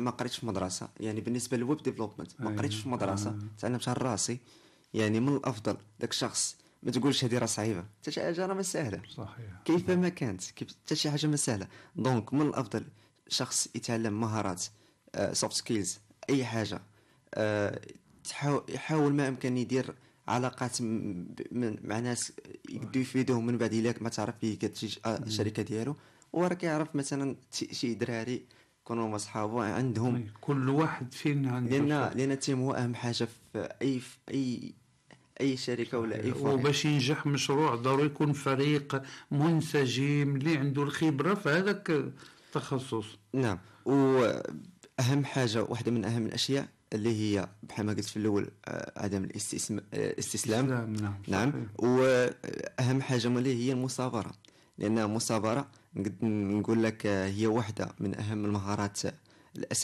ما قريتش في مدرسه، يعني بالنسبه للويب ديفلوبمنت ما قريتش في مدرسه، تعلمتها لراسي. يعني من الافضل داك الشخص ما تقولش هذه راه صعيبه، حتى شي حاجه راه ما سهله. صحيح. كيفما كانت، حتى شي حاجه ما سهله. دونك من الافضل شخص يتعلم مهارات سوفت سكيلز، اي حاجه، يحاول ما امكن يدير علاقات مع ناس يقدروا يفيدوهم من بعد. الا ما تعرف فيه كتجي الشركه ديالو، وراه كيعرف مثلا شي دراري كونوا مع صحابو عندهم. كل واحد فينا عنده لان التيم هو اهم حاجه في اي شركه ولا اي فرع. وباش ينجح مشروع ضروري يكون فريق منسجم اللي عنده الخبره في هذاك التخصص. نعم. واهم حاجه، واحده من اهم الاشياء اللي هي بحال ما قلت في الاول، عدم الاستسلام. نعم. واهم حاجه اللي هي المثابره، لان المثابره نقول لك هي واحده من اهم المهارات